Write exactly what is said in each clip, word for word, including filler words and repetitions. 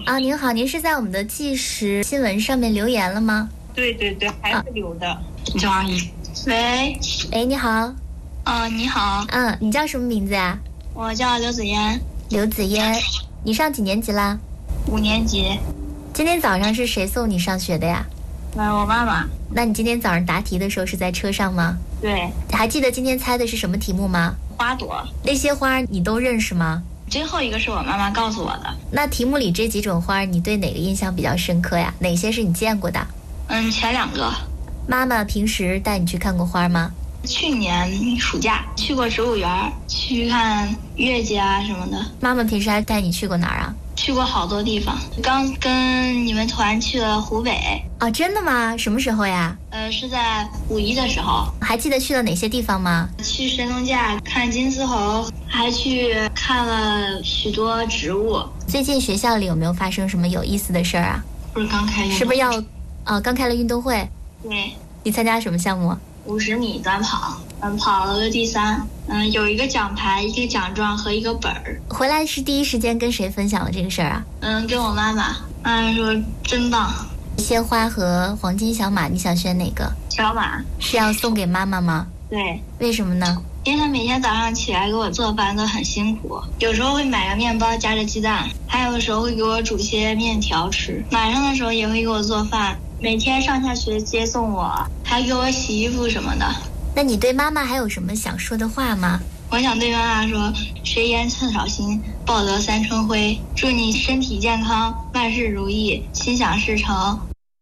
啊，您好，您是在我们的即时新闻上面留言了吗？ 对对对，还是留的。 你叫阿姨。喂， 哎，你好。 呃，你好。 嗯，你叫什么名字呀？ 我叫刘子嫣。 刘子嫣，你上几年级啦？ 五年级。 今天早上是谁送你上学的呀？ 呃，我妈妈。 那你今天早上答题的时候是在车上吗？ 对。 还记得今天猜的是什么题目吗？ 花朵。 那些花你都认识吗？ 最后一个是我妈妈告诉我的。 那题目里这几种花，你对哪个印象比较深刻呀？哪些是你见过的？ 嗯，前两个。 妈妈平时带你去看过花吗？ 去年暑假去过植物园，去看月季啊什么的。 妈妈平时还带你去过哪儿啊？ 去过好多地方，刚跟你们团去了湖北。 哦，真的吗？什么时候呀？ 呃，是在五一的时候。 还记得去了哪些地方吗？ 去神农架看金丝猴，还去看了许多植物。 最近学校里有没有发生什么有意思的事儿啊？ 不是刚开运动会， 是不是要，啊，刚开了运动会？ 对。 你参加什么项目？ 五十米短跑，嗯，跑了个第三，嗯，有一个奖牌、一个奖状和一个本儿。 回来是第一时间跟谁分享了这个事儿啊？ 嗯，跟我妈妈。妈妈说真棒。 鲜花和黄金小马，你想选哪个？ 小马。 是要送给妈妈吗？ 对。 为什么呢？ 因为她每天早上起来给我做饭都很辛苦，有时候会买个面包夹着鸡蛋，还有的时候会给我煮些面条吃，晚上的时候也会给我做饭，每天上下学接送我，还给我洗衣服什么的。 那你对妈妈还有什么想说的话吗？ 我想对妈妈说，谁言寸草心，报得三春晖。祝你身体健康，万事如意，心想事成。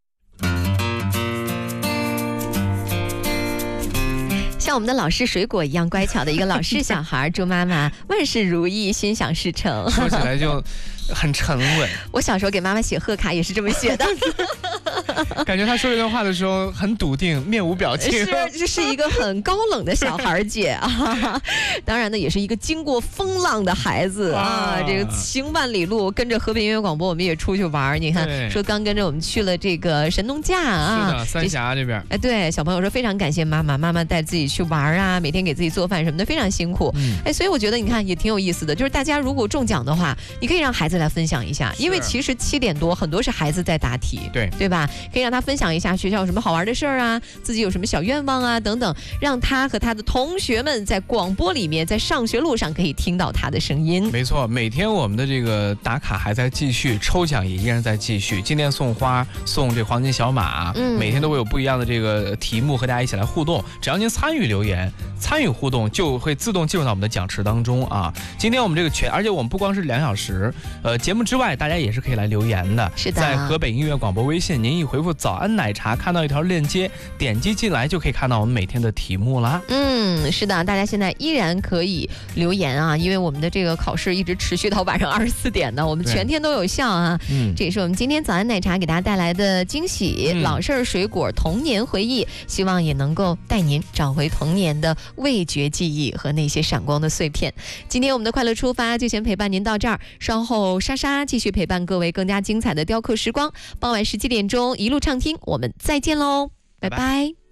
像我们的老师水果一样乖巧的一个老实小孩，祝妈妈万事如意，心想事成。 说起来就很沉稳。 我小时候给妈妈写贺卡也是这么写的。 感觉他说这段话的时候很笃定，面无表情。 是，这是一个很高冷的小孩姐啊。当然呢，也是一个经过风浪的孩子啊。这个行万里路，跟着和平音乐广播，我们也出去玩。你看，说刚跟着我们去了这个神农架啊， 是的，三峡这边。 哎，对，小朋友说非常感谢妈妈，妈妈带自己去玩啊，每天给自己做饭什么的，非常辛苦。嗯，哎，所以我觉得你看也挺有意思的，就是大家如果中奖的话，你可以让孩子来分享一下，因为其实七点多很多是孩子在答题， 对对吧？可以让他分享一下学校有什么好玩的事儿啊，自己有什么小愿望啊等等，让他和他的同学们在广播里面，在上学路上可以听到他的声音。 没错，每天我们的这个打卡还在继续，抽奖也依然在继续。今天送花，送这黄金小马，嗯，每天都会有不一样的这个题目和大家一起来互动。只要您参与留言、参与互动，就会自动进入到我们的奖池当中啊。今天我们这个全，而且我们不光是两小时，呃，节目之外，大家也是可以来留言的。 是的， 在河北音乐广播微信，您一回复早安奶茶，看到一条链接，点击进来就可以看到我们每天的题目啦。 嗯，是的，大家现在依然可以留言啊，因为我们的这个考试一直持续到晚上二十四点呢，我们全天都有效啊。嗯，这也是我们今天早安奶茶给大家带来的惊喜，嗯、老式水果童年回忆，希望也能够带您找回童年的味觉记忆和那些闪光的碎片。今天我们的快乐出发就先陪伴您到这儿，稍后莎莎继续陪伴各位更加精彩的雕刻时光。傍晚十七点钟一路畅听，我们再见喽，拜拜。拜拜。